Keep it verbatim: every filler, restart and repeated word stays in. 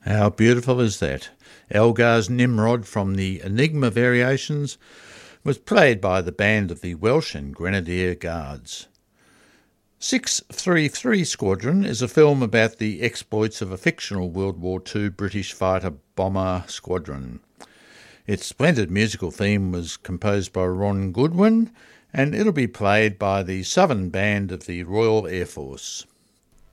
How beautiful is that? Elgar's Nimrod from the Enigma Variations was played by the band of the Welsh and Grenadier Guards. six thirty-three Squadron is a film about the exploits of a fictional World War Two British fighter bomber squadron. Its splendid musical theme was composed by Ron Goodwin, and it'll be played by the Southern Band of the Royal Air Force.